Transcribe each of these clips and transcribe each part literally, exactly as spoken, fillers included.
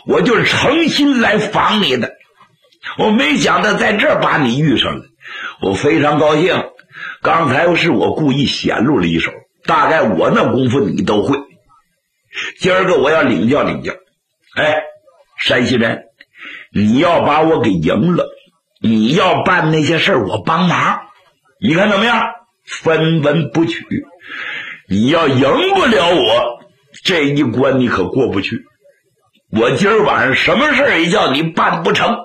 我就是诚心来访你的，我没想到在这儿把你遇上了，我非常高兴。刚才是我故意显露了一手，大概我那功夫你都会。今儿个我要领教领教。哎，山西人，你要把我给赢了，你要办那些事儿我帮忙，你看怎么样？分文不取。你要赢不了我，这一关你可过不去。我今儿晚上什么事儿也叫你办不成。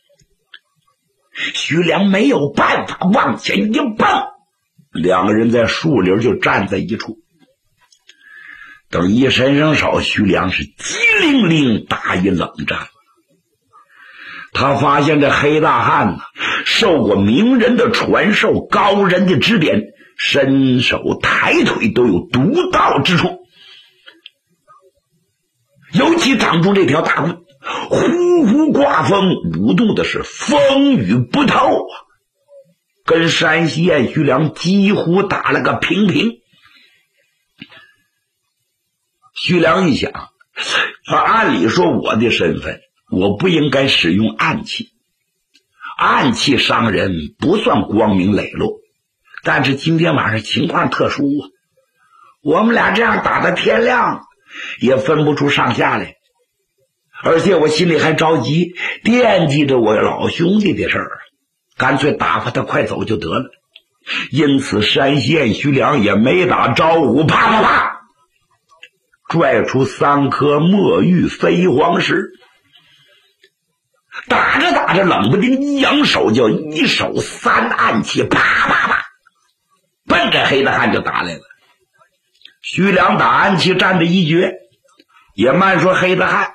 徐良没有办法，往前一蹦，两个人在树林就站在一处。等一伸伸手，徐良是机灵灵打一冷战。他发现这黑大汉呢，受过名人的传授，高人的指点，伸手抬腿都有独到之处。尤其掌住这条大棍，呼呼刮风，舞动的是风雨不透啊，跟山西燕徐良几乎打了个平平。徐良一想，按理说我的身份，我不应该使用暗器，暗器伤人不算光明磊落，但是今天晚上情况特殊啊，我们俩这样打到天亮也分不出上下来，而且我心里还着急，惦记着我老兄弟的事儿，干脆打发他快走就得了。因此山西燕徐良也没打招呼，啪啪啪拽出三颗墨玉飞黄石，打着打着冷不丁一扬手，就一手三暗器，啪啪啪奔着黑大汉就打来了。徐良打暗器占着一绝，也慢说黑大汉，